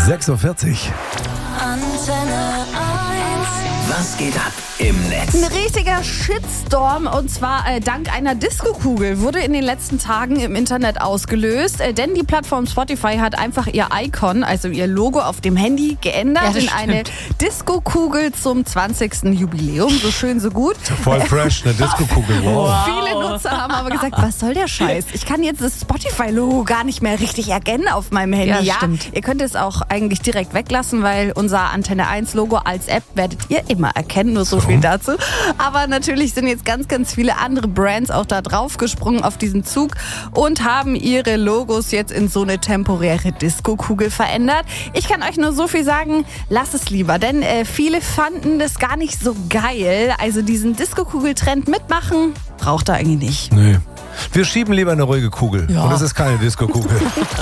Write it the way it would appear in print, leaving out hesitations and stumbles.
6:40 Uhr. Antenne 1. Was geht ab im Netz? Ein richtiger Shitstorm, und zwar dank einer Disco-Kugel, wurde in den letzten Tagen im Internet ausgelöst, denn die Plattform Spotify hat einfach ihr Icon, also ihr Logo auf dem Handy geändert in eine Disco-Kugel zum 20. Jubiläum. So schön, so gut. Voll fresh, eine Disco-Kugel. Wow. Viele Nutzer haben aber gesagt, was soll der Scheiß? Ich kann jetzt das Spotify-Logo gar nicht mehr richtig erkennen auf meinem Handy. Ja, stimmt. Ihr könnt es auch eigentlich direkt weglassen, weil unser Antenne 1-Logo als App werdet ihr immer erkennen. Nur so viel dazu. Aber natürlich sind jetzt ganz, ganz viele andere Brands auch da drauf gesprungen auf diesen Zug und haben ihre Logos jetzt in so eine temporäre Disco-Kugel verändert. Ich kann euch nur so viel sagen, lasst es lieber, denn viele fanden das gar nicht so geil. Also diesen Disco-Kugel-Trend mitmachen, braucht er eigentlich nicht. Nee. Wir schieben lieber eine ruhige Kugel. Ja. Und es ist keine Disco-Kugel.